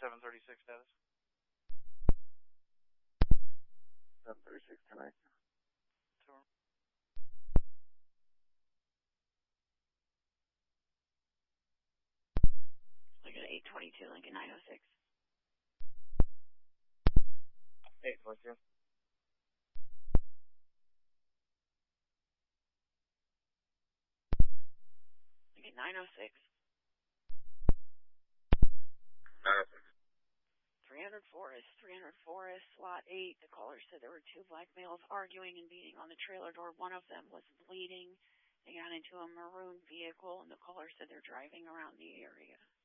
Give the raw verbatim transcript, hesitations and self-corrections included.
seven thirty-six status. seven thirty-six tonight. Tour. Lincoln eight twenty-two, Lincoln nine oh six. eight twenty-two. Lincoln nine oh six. nine oh six. three hundred Forest, three hundred Forest, Lot eight. The caller said there were two black males arguing and beating on the trailer door. One of them was bleeding. They got into a maroon vehicle, and the caller said they're driving around the area.